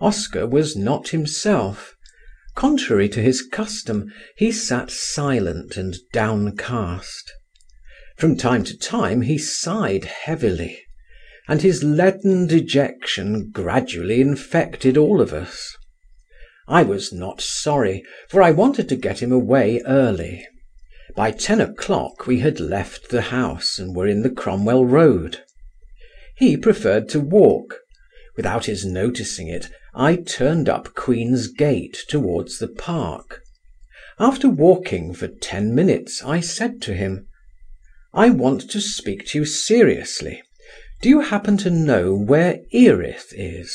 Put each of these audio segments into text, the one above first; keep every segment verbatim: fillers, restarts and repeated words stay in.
Oscar was not himself. Contrary to his custom, he sat silent and downcast. From time to time he sighed heavily, and his leaden dejection gradually infected all of us. I was not sorry, for I wanted to get him away early. By ten o'clock we had left the house and were in the Cromwell Road. He preferred to walk. Without his noticing it, I turned up Queen's Gate towards the park. After walking for ten minutes, I said to him: "I want to speak to you seriously. Do you happen to know where Erith is?"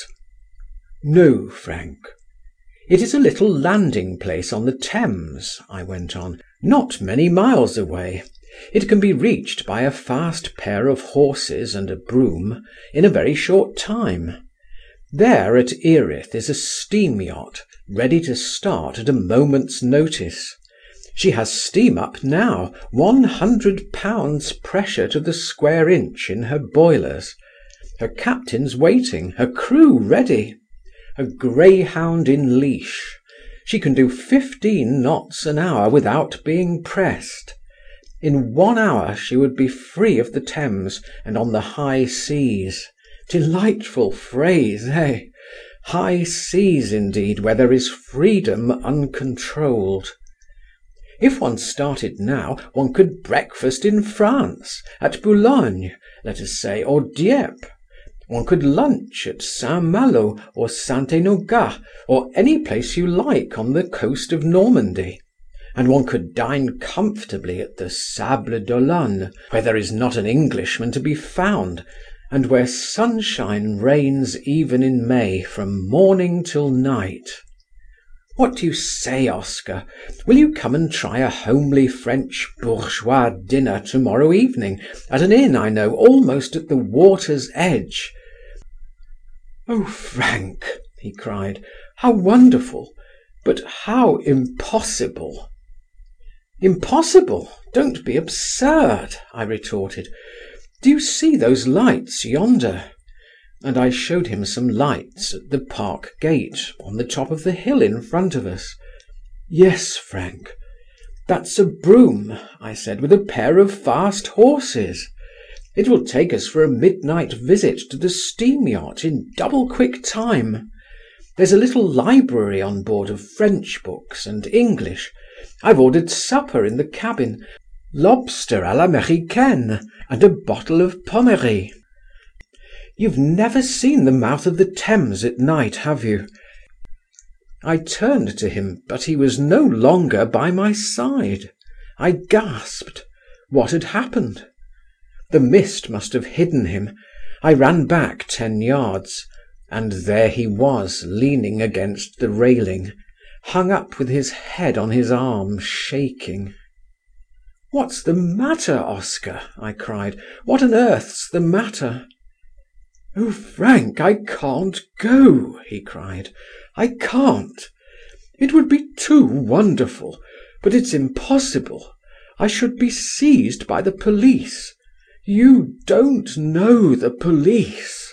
"No, Frank." "It is a little landing place on the Thames," I went on, "not many miles away. It can be reached by a fast pair of horses and a broom in a very short time. There at Erith is a steam yacht, ready to start at a moment's notice. She has steam up now, one hundred pounds pressure to the square inch in her boilers. Her captain's waiting, her crew ready. A greyhound in leash. She can do fifteen knots an hour without being pressed. In one hour she would be free of the Thames and on the high seas. Delightful phrase, eh? High seas, indeed, where there is freedom uncontrolled. If one started now, one could breakfast in France, at Boulogne, let us say, or Dieppe. One could lunch at Saint Malo or Saint Enogat, or any place you like on the coast of Normandy. And one could dine comfortably at the Sable d'Olonne, where there is not an Englishman to be found, and where sunshine reigns even in May from morning till night. What do you say, Oscar? Will you come and try a homely French bourgeois dinner tomorrow evening at an inn I know, almost at the water's edge?" "Oh, Frank," he cried, "how wonderful! But how impossible!" "Impossible? Don't be absurd," I retorted. "Do you see those lights yonder?" And I showed him some lights at the park gate, on the top of the hill in front of us. "Yes, Frank." "That's a brougham," I said, "with a pair of fast horses. It will take us for a midnight visit to the steam yacht in double quick time. There's a little library on board of French books and English. I've ordered supper in the cabin, lobster à l'américaine and a bottle of Pommery. You've never seen the mouth of the Thames at night, have you?" I turned to him, but he was no longer by my side. I gasped. What had happened? The mist must have hidden him. I ran back ten yards, and there he was leaning against the railing, hung up with his head on his arm, shaking. "What's the matter, Oscar?" I cried. "What on earth's the matter?" "Oh, Frank, I can't go," he cried. "I can't. It would be too wonderful, but it's impossible. I should be seized by the police. You don't know the police."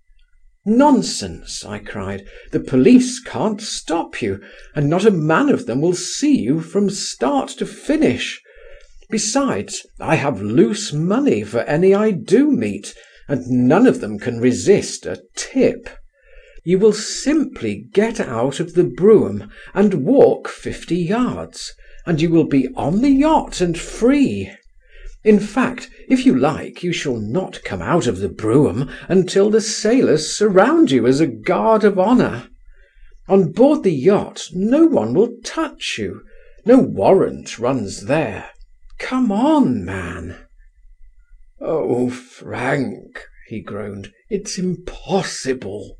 "Nonsense," I cried. "The police can't stop you, and not a man of them will see you from start to finish. Besides, I have loose money for any I do meet, and none of them can resist a tip. You will simply get out of the brougham and walk fifty yards, and you will be on the yacht and free. In fact, if you like, you shall not come out of the brougham until the sailors surround you as a guard of honour. On board the yacht no one will touch you. No warrant runs there. Come on, man." "Oh, Frank," he groaned, "it's impossible."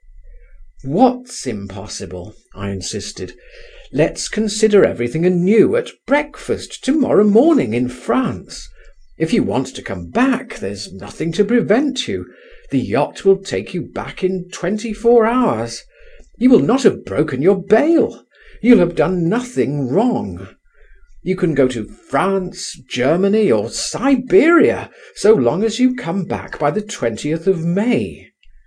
"What's impossible?" I insisted. "Let's consider everything anew at breakfast tomorrow morning in France. If you want to come back, there's nothing to prevent you. The yacht will take you back in twenty-four hours. You will not have broken your bail. You'll have done nothing wrong. You can go to France, Germany, or Siberia, so long as you come back by the twentieth of May.